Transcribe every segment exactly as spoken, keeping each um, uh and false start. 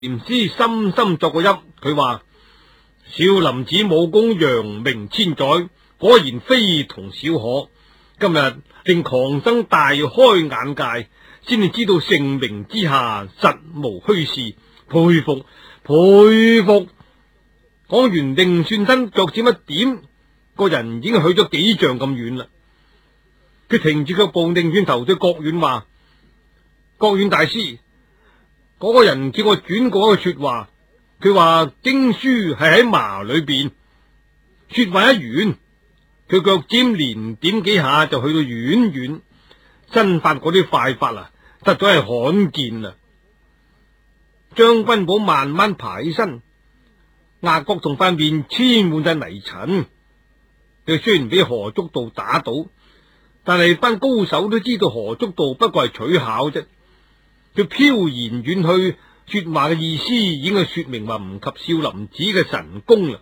禪師深深作個揖，佢話：少林寺武功揚名千載，果然非同小可。今日令狂僧大開眼界，先至知道盛名之下實無虛事，佩服佩服。講完另轉身腳尖一點，個人已經去咗幾丈咁遠啦。佢停住腳步，擰轉頭對國遠話：國遠大師，嗰個人叫我轉過一個說話，佢話經書係喺麻裏邊。說話一完，佢腳尖連點幾下就去到遠遠，身法嗰啲快法啊，實在係罕見啊！張君寶慢慢爬起身，額角同塊面黐滿晒泥塵。佢雖然俾何足道打倒，但係班高手都知道何足道不過係取巧啫。佢飄然遠去，說話嘅意思已經係說明話唔及少林寺嘅神功啦。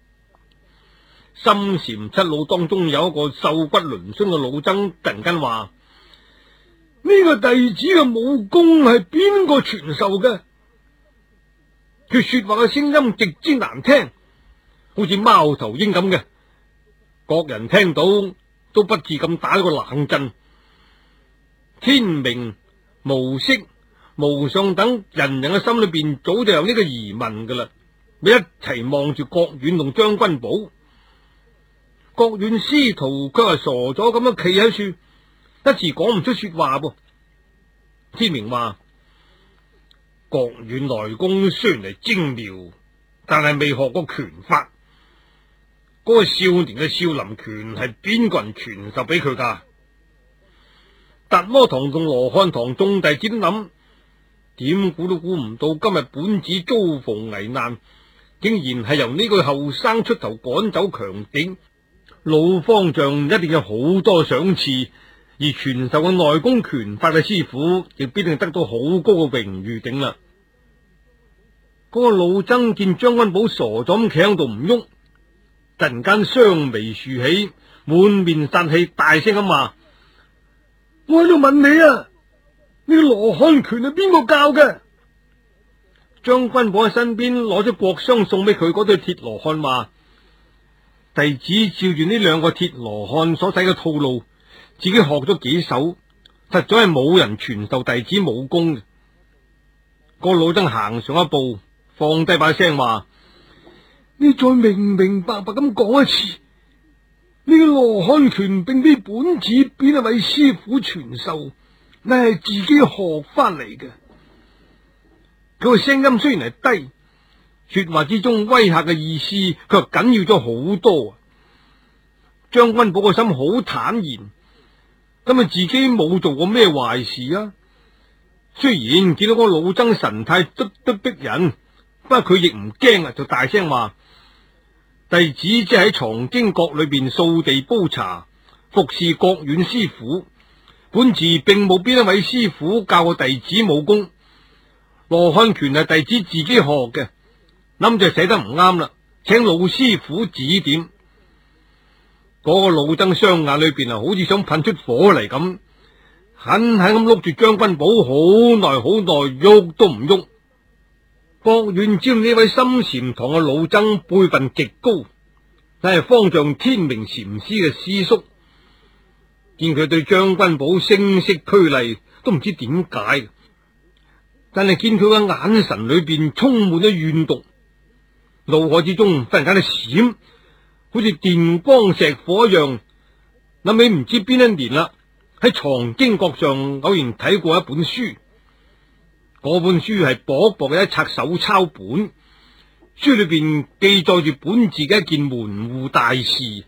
深禪七老當中有一個瘦骨嶙峋嘅老僧，突然間話：呢個弟子嘅武功係邊個傳授嘅？佢說話嘅聲音極之難聽，好似貓頭鷹咁嘅。各人聽到都不自禁打咗個冷震。天明、無色、無相等人人嘅心裏邊早就有呢個疑問噶啦，咪一齊望住國遠同張君寶。國遠師徒卻係傻咗咁樣企喺處，一時講唔出說話噃。天明話：國遠內功雖然係精妙，但係未學過拳法。嗰個少年嘅少林拳係邊個人傳授俾佢噶？達摩堂同羅漢堂眾弟子都諗，點估都估唔到今日本寺遭逢危難，竟然係由呢個後生出頭趕走強敵。老方丈一定有好多賞賜，而傳授嘅內功拳法嘅師傅亦必定得到好高嘅榮譽頂啦。嗰個老僧見張君寶傻咗咁企喺度唔喐，突然間雙眉豎起，滿面殺氣，大聲咁話：我喺度問你啊，呢個羅漢拳係邊個教嘅？張君寶喺身邊攞咗國殤送俾佢嗰對鐵羅漢話：弟子照住呢兩個鐵羅漢所使嘅套路，自己學咗幾手，實在係冇人傳授弟子武功嘅。個老僧行上一步，放低把聲話：你再明明白白咁講一次，呢個羅漢拳並非本寺邊一位師傅傳授，乃係自己學翻嚟嘅。佢個聲音雖然係低，說話之中威嚇嘅意思卻緊要咗好多。張君寶個心好坦然，咁啊自己冇做過咩壞事啊。雖然見到個老僧神態咄咄逼人，不過佢亦唔驚啊，就大聲話：弟子即係喺藏經閣裏邊掃地煲茶，服侍國遠師傅。本寺並冇邊一位師傅教過弟子武功，羅漢拳係弟子自己學嘅。諗就寫得唔啱啦，請老師傅指點。嗰個老僧雙眼裏邊啊，好似想噴出火嚟咁，狠狠咁碌住張君寶，好耐好耐，喐都唔喐。國遠知道呢位深禪堂嘅老僧輩分極高，但係方丈天明禪師嘅師叔，見佢對張君寶聲色俱厲，都唔知點解，但係見佢嘅眼神裏邊充滿咗怨毒。腦海之中忽然間一閃，好似電光石火一樣，諗起唔知邊一年啦，喺藏經閣上偶然睇過一本書，嗰本書係薄薄嘅一冊手抄本，書裏邊記載住本寺嘅一件門戶大事。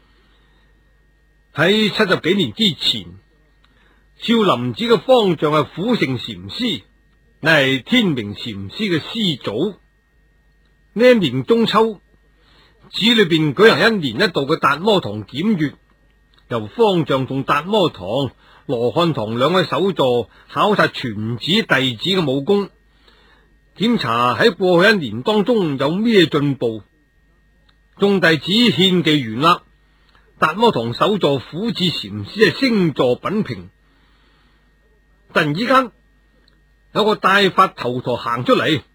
喺七十幾年之前，少林寺嘅方丈係苦盛禪師，乃係天明禪師嘅師祖。呢一年中秋，寺裏邊舉行一年一度嘅達摩堂檢閱，由方丈同達摩堂、羅漢堂兩位首座考察全寺弟子嘅武功，檢查喺過去一年當中有咩進步。眾弟子獻技完啦，達摩堂首座苦智禪師係升座品評。突然之間，有個帶髮頭陀行出嚟。